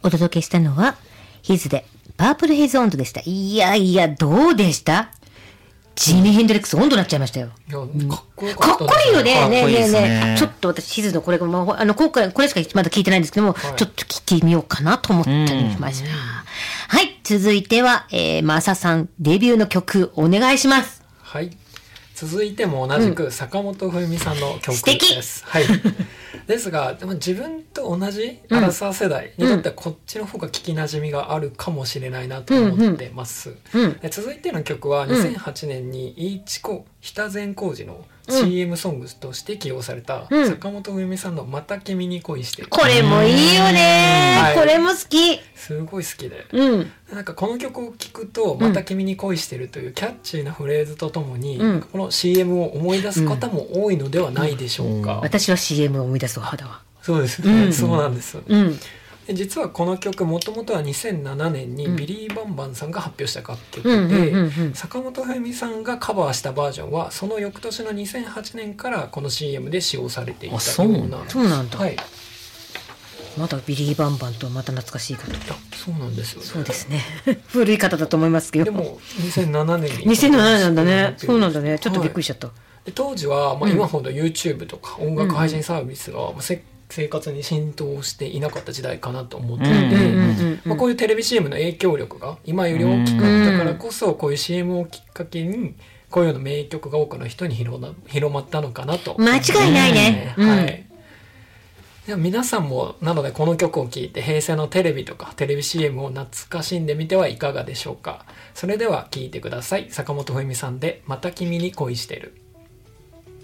お届けしたのはヒズでパープルヘイズ温度でした。いやいや、どうでした？ジミー・ヘンドリックス温度になっちゃいましたよ。 いや、かっこよかっこかったですいいよね。 かっこいいですねちょっと私ヒズのこれが今回これしかまだ聞いてないんですけども、 はいちょっと聞いてみようかなと思ったりしました。はい、続いては、マサさんデビューの曲お願いします。 はい。続いても同じく坂本冬美さんの曲素敵です。はい。ですが、でも自分と同じアラサー世代にとってはこっちの方が聞きなじみがあるかもしれないなと思ってます。で続いての曲は2008年に北前浩二の CM ソングとして起用された坂本冬美さんのまた君に恋してる。 これもいいよね、 はいこれも好き。 すごい好きで。 うんなんかこの曲を聴くと「また君に恋してる」というキャッチーなフレーズとともに、この CM を思い出す方も多いのではないでしょうか。 私は CM を思い出す肌は。 そうですね、そうなんです。 うんで実はこの曲もともとは2007年にビリー・バンバンさんが発表した楽曲うんうんで、 うんうん坂本冬美さんがカバーしたバージョンはその翌年の2008年からこの CM で使用されていたような。 そうなんだ、 はい、いまだビリー・バンバンとはまた懐かしいかと。 やそうなんですよね。 そうですね古い方だと思いますけど。 でも2007年に 2007年なんだね。そうなんだね。ちょっとびっくりしちゃった、 で当時は、今ほど YouTube とか音楽配信サービスが、生活に浸透していなかった時代かなと思っていて、こういうテレビ CM の影響力が今より大きかったからこそ、こういう CM をきっかけにこういうの名曲が多くの人に広まったのかなと。 間違いないね、 はい。では皆さんもなのでこの曲を聴いて平成のテレビとかテレビ CM を懐かしんでみてはいかがでしょうか。それでは聴いてください。坂本冬美さんでまた君に恋してる。